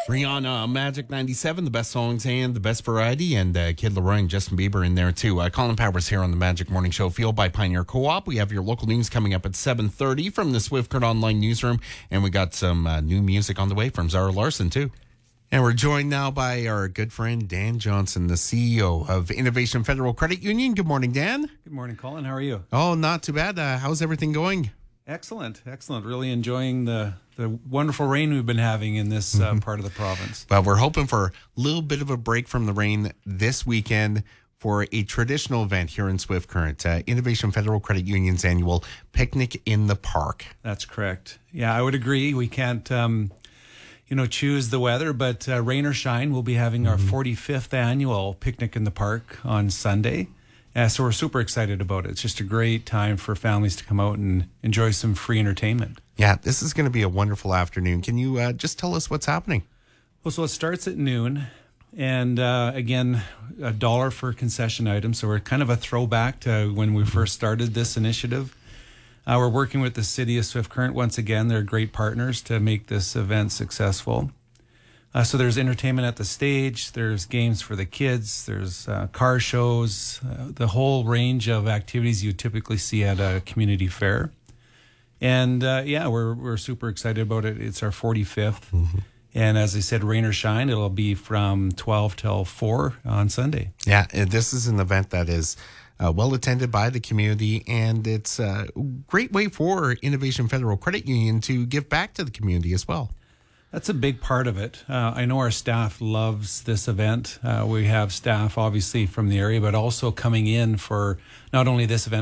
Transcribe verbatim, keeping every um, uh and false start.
Rihanna, Magic ninety-seven, the best songs and the best variety, and uh, Kid Laroi and Justin Bieber in there too. Uh, Colin Powers here on the Magic Morning Show, fueled by Pioneer Co-op. We have your local news coming up at seven thirty from the Swift Current Online Newsroom, and we got some uh, new music on the way from Zara Larson too. And we're joined now by our good friend Dan Johnson, the C E O of Innovation Federal Credit Union. Good morning, Dan. Good morning, Colin. How are you? Oh, not too bad. Uh, how's everything going? Excellent, excellent. Really enjoying the, the wonderful rain we've been having in this uh, mm-hmm. part of the province. Well, we're hoping for a little bit of a break from the rain this weekend for a traditional event here in Swift Current, uh, Innovation Federal Credit Union's annual Picnic in the Park. That's correct. Yeah, I would agree. We can't, um, you know, choose the weather, but uh, rain or shine, we'll be having mm-hmm. our forty-fifth annual Picnic in the Park on Sunday. Yeah, so we're super excited about it. It's just a great time for families to come out and enjoy some free entertainment. Yeah, this is going to be a wonderful afternoon. Can you uh, just tell us what's happening? Well, so it starts at noon. And uh, again, a dollar for concession items. So we're kind of a throwback to when we first started this initiative. Uh, we're working with the city of Swift Current. Once again, they're great partners to make this event successful. Uh, so there's entertainment at the stage, there's games for the kids, there's uh, car shows, uh, the whole range of activities you typically see at a community fair. And uh, yeah, we're we're super excited about it. It's our forty-fifth. Mm-hmm. And as I said, rain or shine, it'll be from twelve till four on Sunday. Yeah, this is an event that is uh, well attended by the community, and it's a great way for Innovation Federal Credit Union to give back to the community as well. That's a big part of it. Uh, I know our staff loves this event. Uh, we have staff obviously from the area, but also coming in for not only this event,